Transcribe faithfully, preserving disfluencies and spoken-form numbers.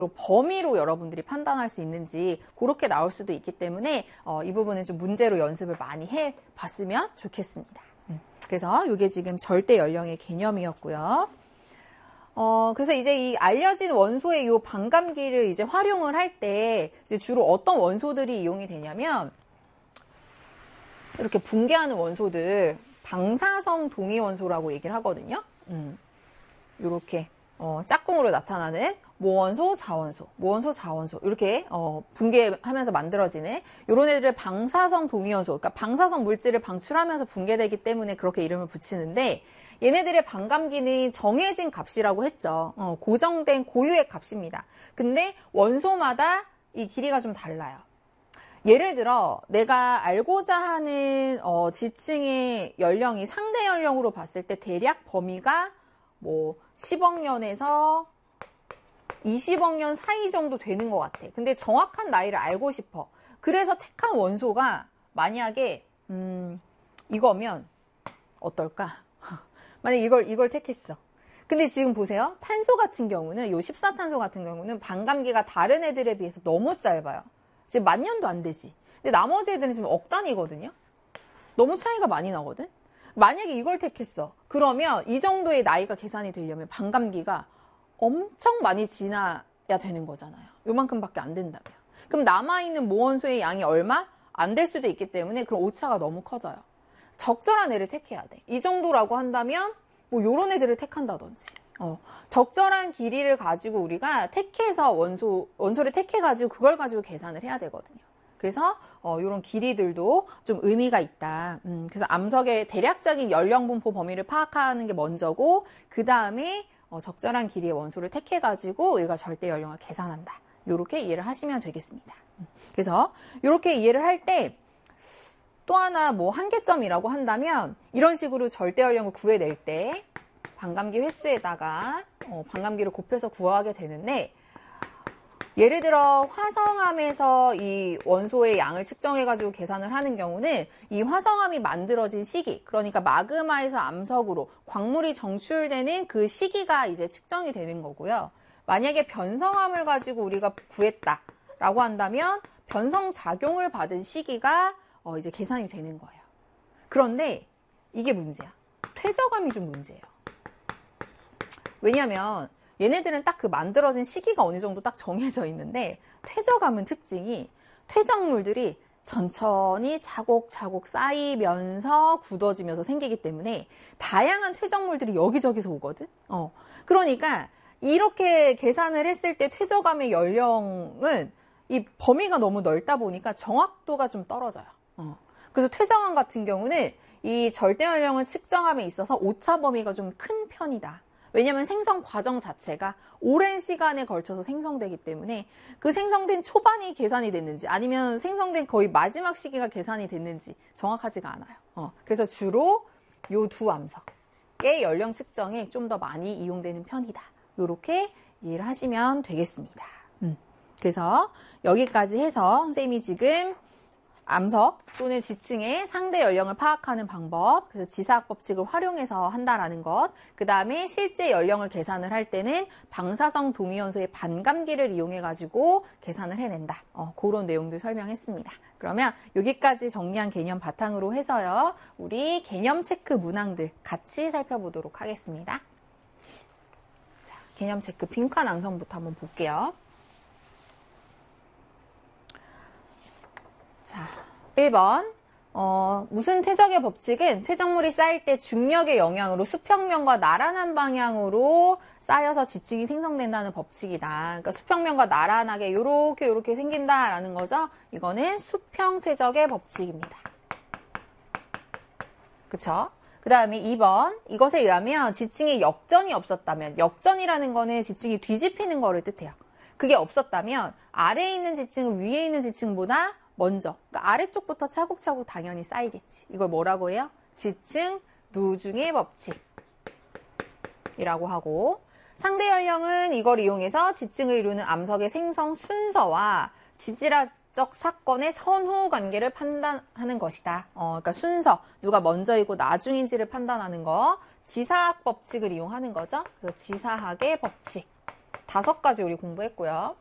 범위로 여러분들이 판단할 수 있는지 그렇게 나올 수도 있기 때문에 어, 이 부분은 좀 문제로 연습을 많이 해봤으면 좋겠습니다. 음. 그래서 이게 지금 절대 연령의 개념이었고요. 어, 그래서 이제 이 알려진 원소의 요 반감기를 이제 활용을 할 때 이제 주로 어떤 원소들이 이용이 되냐면 이렇게 붕괴하는 원소들 방사성 동위 원소라고 얘기를 하거든요. 음. 요렇게 어, 짝꿍으로 나타나는 모원소, 자원소, 모원소, 자원소 이렇게 어, 붕괴하면서 만들어지는 이런 애들을 방사성 동위원소, 그러니까 방사성 물질을 방출하면서 붕괴되기 때문에 그렇게 이름을 붙이는데 얘네들의 반감기는 정해진 값이라고 했죠. 어, 고정된 고유의 값입니다. 근데 원소마다 이 길이가 좀 달라요. 예를 들어 내가 알고자 하는 어, 지층의 연령이 상대 연령으로 봤을 때 대략 범위가 뭐 십억 년에서 이십억 년 사이 정도 되는 것 같아. 근데 정확한 나이를 알고 싶어. 그래서 택한 원소가 만약에 음, 이거면 어떨까? 만약에 이걸 이걸 택했어. 근데 지금 보세요. 탄소 같은 경우는 요 십사탄소 같은 경우는 반감기가 다른 애들에 비해서 너무 짧아요. 지금 만 년도 안 되지. 근데 나머지 애들은 지금 억 단위거든요. 너무 차이가 많이 나거든. 만약에 이걸 택했어. 그러면 이 정도의 나이가 계산이 되려면 반감기가 엄청 많이 지나야 되는 거잖아요. 요만큼밖에 안 된다며. 그럼 남아있는 모원소의 양이 얼마? 안 될 수도 있기 때문에 그럼 오차가 너무 커져요. 적절한 애를 택해야 돼. 이 정도라고 한다면 뭐 요런 애들을 택한다든지. 어, 적절한 길이를 가지고 우리가 택해서 원소, 원소를 택해가지고 그걸 가지고 계산을 해야 되거든요. 그래서 어, 이런 길이들도 좀 의미가 있다. 음, 그래서 암석의 대략적인 연령 분포 범위를 파악하는 게 먼저고 그 다음에 어, 적절한 길이의 원소를 택해가지고 우리가 절대 연령을 계산한다. 이렇게 이해를 하시면 되겠습니다. 음, 그래서 이렇게 이해를 할 때 또 하나 뭐 한계점이라고 한다면 이런 식으로 절대 연령을 구해낼 때 반감기 횟수에다가 어, 반감기를 곱해서 구하게 되는데 예를 들어 화성암에서 이 원소의 양을 측정해가지고 계산을 하는 경우는 이 화성암이 만들어진 시기, 그러니까 마그마에서 암석으로 광물이 정출되는 그 시기가 이제 측정이 되는 거고요. 만약에 변성암을 가지고 우리가 구했다라고 한다면 변성작용을 받은 시기가 어 이제 계산이 되는 거예요. 그런데 이게 문제야. 퇴적암이 좀 문제예요. 왜냐면 얘네들은 딱 그 만들어진 시기가 어느 정도 딱 정해져 있는데 퇴적암은 특징이 퇴적물들이 천천히 차곡차곡 쌓이면서 굳어지면서 생기기 때문에 다양한 퇴적물들이 여기저기서 오거든. 어. 그러니까 이렇게 계산을 했을 때 퇴적암의 연령은 이 범위가 너무 넓다 보니까 정확도가 좀 떨어져요. 어. 그래서 퇴적암 같은 경우는 이 절대 연령을 측정함에 있어서 오차 범위가 좀 큰 편이다. 왜냐하면 생성 과정 자체가 오랜 시간에 걸쳐서 생성되기 때문에 그 생성된 초반이 계산이 됐는지 아니면 생성된 거의 마지막 시기가 계산이 됐는지 정확하지가 않아요. 어, 그래서 주로 요 두 암석의 연령 측정에 좀 더 많이 이용되는 편이다. 요렇게 이해를 하시면 되겠습니다. 음, 그래서 여기까지 해서 선생님이 지금 암석 또는 지층의 상대 연령을 파악하는 방법, 그래서 지사학 법칙을 활용해서 한다라는 것, 그 다음에 실제 연령을 계산을 할 때는 방사성 동위원소의 반감기를 이용해가지고 계산을 해낸다. 어, 그런 내용들 설명했습니다. 그러면 여기까지 정리한 개념 바탕으로 해서요, 우리 개념 체크 문항들 같이 살펴보도록 하겠습니다. 자, 개념 체크 빈칸 낭성부터 한번 볼게요. 자, 일 번 어, 무슨 퇴적의 법칙은 퇴적물이 쌓일 때 중력의 영향으로 수평면과 나란한 방향으로 쌓여서 지층이 생성된다는 법칙이다. 그러니까 수평면과 나란하게 요렇게 요렇게 생긴다라는 거죠. 이거는 수평 퇴적의 법칙입니다. 그쵸? 그 다음에 이 번 이것에 의하면 지층에 역전이 없었다면, 역전이라는 거는 지층이 뒤집히는 거를 뜻해요. 그게 없었다면 아래에 있는 지층은 위에 있는 지층보다 먼저, 그러니까 아래쪽부터 차곡차곡 당연히 쌓이겠지. 이걸 뭐라고 해요? 지층 누중의 법칙이라고 하고, 상대 연령은 이걸 이용해서 지층을 이루는 암석의 생성 순서와 지질학적 사건의 선후 관계를 판단하는 것이다. 어, 그러니까 순서, 누가 먼저이고 나중인지를 판단하는 거, 지사학 법칙을 이용하는 거죠. 그래서 지사학의 법칙. 다섯 가지 우리 공부했고요.